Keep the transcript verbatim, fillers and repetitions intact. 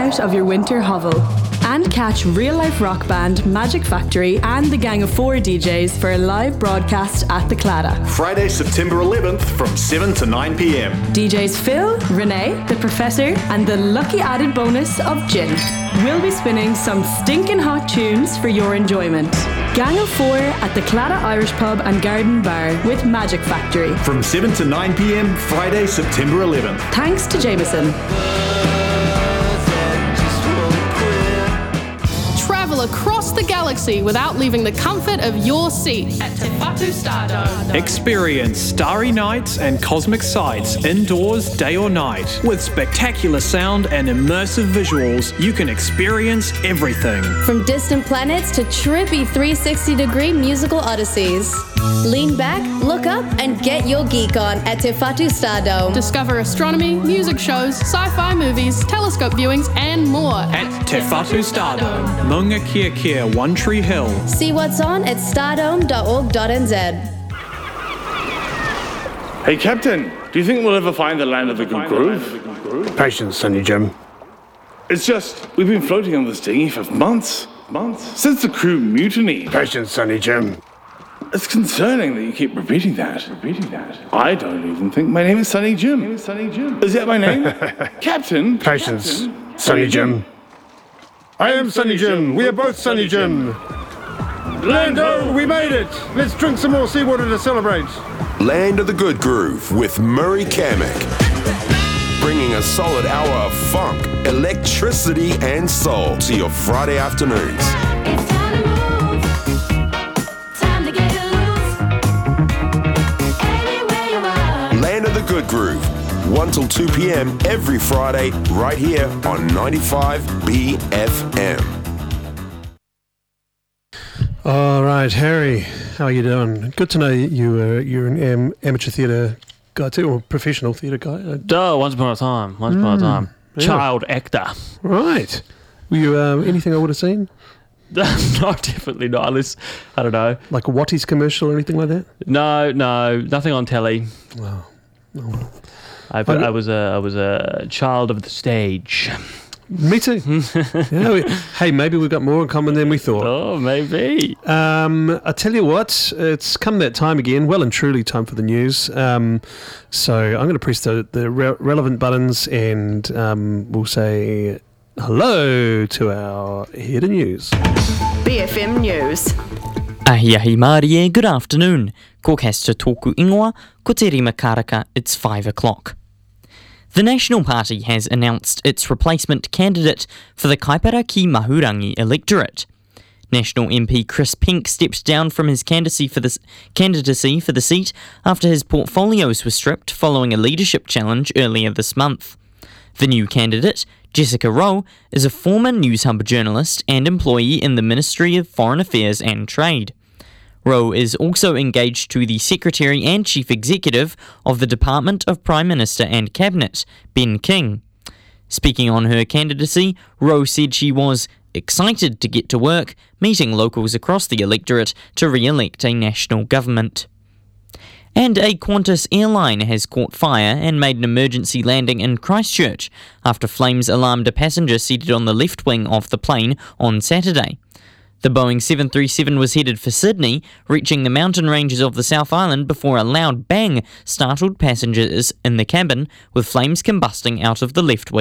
out of your winter hovel. And catch real-life rock band Magic Factory and the Gang of Four D Js for a live broadcast at the Claddagh. Friday, September eleventh from seven to nine p.m. D Js Phil, Renee, the Professor, and the lucky added bonus of Gin. We'll be spinning some stinking hot tunes for your enjoyment. Gang of Four at the Claddagh Irish Pub and Garden Bar with Magic Factory. From seven to nine p.m, Friday, September eleventh. Thanks to Jameson. Travel across the galaxy without leaving the comfort of your seat at Te Whatu Stardome. Experience starry nights and cosmic sights indoors, day or night. With spectacular sound and immersive visuals, you can experience everything. From distant planets to trippy three hundred sixty degree musical odysseys. Lean back, look up, and get your geek on at Te Whatu Stardome. Discover astronomy, music shows, sci-fi movies, telescope viewings, and more At Te Whatu Stardome, Maunga Kia Kia, One Tree Hill. See what's on at stardome dot org dot n z. Hey, Captain, do you think we'll ever find the land of the good groove? Patience, Sonny Jim. It's just, we've been floating on this dinghy for months. Months? Since the crew mutiny. Patience, Sonny Jim. It's concerning that you keep repeating that. Repeating that. I don't even think my name is Sonny Jim. My name is Sonny Jim. Is that my name? Captain? Patience, Captain? Sonny Jim. I am Sonny Jim. We are both Sonny Jim. Lando, we made it. Let's drink some more seawater to celebrate. Land of the Good Groove with Murray Kamek. Bringing a solid hour of funk, electricity, and soul to your Friday afternoons. Land of the Good Groove, one till two p.m. every Friday, right here on ninety-five B F M. All right, Harry, how are you doing? Good to know you. Uh, you're an am- amateur theatre guy too, or professional theatre guy. Oh, once upon a time. Once upon a time. yeah. Child actor. Right. Were you um, anything I would have seen? No, definitely not. Unless, I don't know. Like a Watties commercial or anything like that? No, no, nothing on telly. Wow. Oh, well. I, I- I was a, I was a child of the stage. Me too. yeah, we, hey, maybe we've got more in common than we thought. Oh, maybe. Um, I tell you what, it's come that time again, well and truly time for the news. Um, so I'm going to press the, the re- relevant buttons and um, we'll say hello to our head of news. B F M News. Ahi ahi Marie, good afternoon. Ko kasta tōku ingoa, ko te rima karaka, it's five o'clock. The National Party has announced its replacement candidate for the Kaipara ki Mahurangi electorate. National M P Chris Pink stepped down from his candidacy for, the, candidacy for the seat after his portfolios were stripped following a leadership challenge earlier this month. The new candidate, Jessica Rowe, is a former Newshub journalist and employee in the Ministry of Foreign Affairs and Trade. Rowe is also engaged to the Secretary and Chief Executive of the Department of Prime Minister and Cabinet, Ben King. Speaking on her candidacy, Rowe said she was excited to get to work, meeting locals across the electorate to re-elect a national government. And a Qantas airline has caught fire and made an emergency landing in Christchurch after flames alarmed a passenger seated on the left wing of the plane on Saturday. The Boeing seven thirty-seven was headed for Sydney, reaching the mountain ranges of the South Island before a loud bang startled passengers in the cabin, with flames combusting out of the left wing.